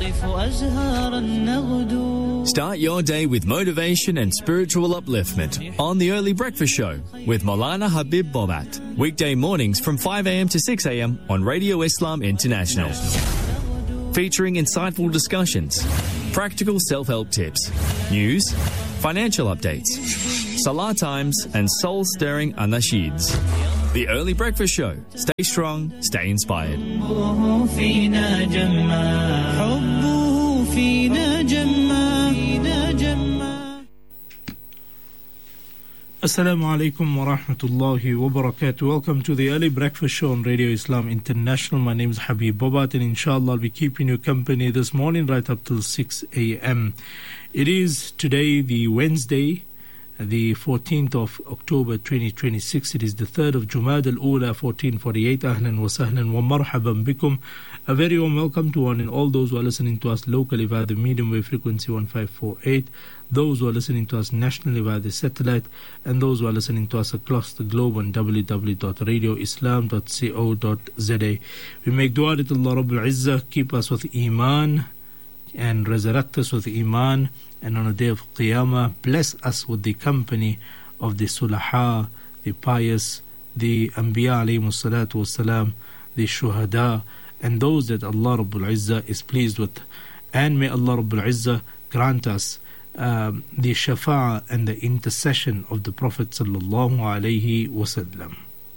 Start your day with motivation and spiritual upliftment on the Early Breakfast Show with Maulana Habib Bobat. Weekday mornings from 5 a.m. to 6 a.m. on Radio Islam International. Featuring insightful discussions, practical self-help tips, news, financial updates, salah times and soul-stirring anasheeds. The Early Breakfast Show. Stay strong, stay inspired. Assalamu alaikum wa rahmatullahi wa barakatuh. Welcome to the Early Breakfast Show on Radio Islam International. My name is Habib Bobat, and inshallah I'll be keeping you company this morning right up till 6 a.m. It is today the Wednesday, the 14th of October 2026. It is the 3rd of Jumad al-Ula 1448. Ahlan wa sahlan wa marhaban bikum. A very warm welcome to one and all those who are listening to us locally via the medium wave frequency 1548, those who are listening to us nationally via the satellite, and those who are listening to us across the globe on www.radioislam.co.za. We make dua that Allah Rabbul Izzah keep us with Iman and resurrect us with Iman, and on the day of Qiyamah bless us with the company of the Sulaha, the pious, the Anbiya alayhimus salatu wassalam, the Shuhada, and those that Allah Rabbul Izzah is pleased with. And may Allah Rabbul Izzah grant us the shafa'ah and the intercession of the Prophet sallallahu alayhi wasallam.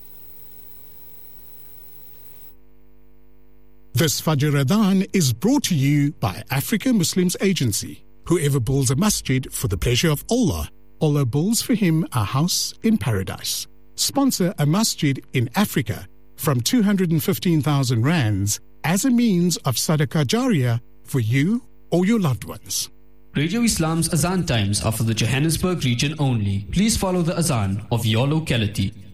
This Fajr Adhan is brought to you by Africa Muslims Agency. Whoever builds a masjid for the pleasure of Allah, Allah builds for him a house in paradise. Sponsor a masjid in Africa from 215,000 rands as a means of sadaqah jariyah for you or your loved ones. Radio Islam's Azan times are for the Johannesburg region only. Please follow the Azan of your locality.